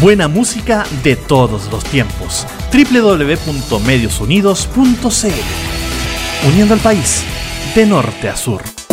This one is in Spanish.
Buena música de todos los tiempos. www.mediosunidos.cl. Uniendo al país de norte a sur.